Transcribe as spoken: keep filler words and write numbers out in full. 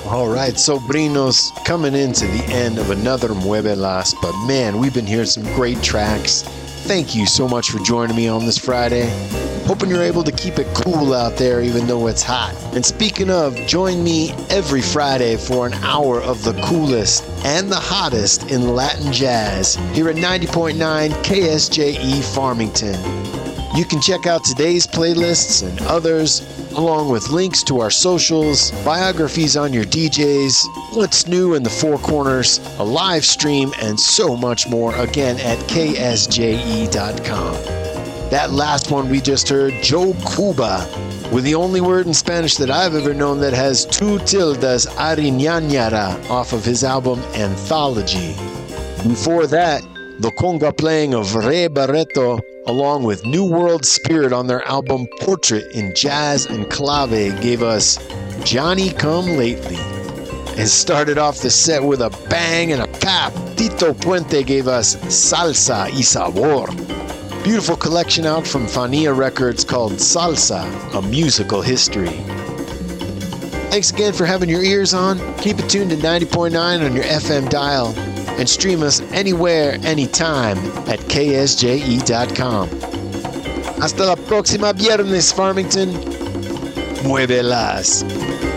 All right, sobrinos, coming into the end of another Muebelas, but man, we've been hearing some great tracks. Thank you so much for joining me on this Friday. Hoping you're able to keep it cool out there even though it's hot. And speaking of, join me every Friday for an hour of the coolest and the hottest in Latin jazz here at ninety point nine K S J E Farmington. You can check out today's playlists and others, along with links to our socials, biographies on your D Js, what's new in the Four Corners, a live stream, and so much more, again at K S J E dot com. That last one we just heard, Joe Cuba, with the only word in Spanish that I've ever known that has two tildes, Ariñañara, off of his album Anthology. Before that, the conga playing of Ray Barreto, along with New World Spirit on their album Portrait in Jazz and Clave, gave us Johnny Come Lately. And started off the set with a bang and a pap. Tito Puente gave us Salsa y Sabor. Beautiful collection out from Fania Records called Salsa, a Musical History. Thanks again for having your ears on. Keep it tuned to ninety point nine on your F M dial and stream us anywhere, anytime at K S J E dot com. Hasta la próxima viernes, Farmington. Muévelas.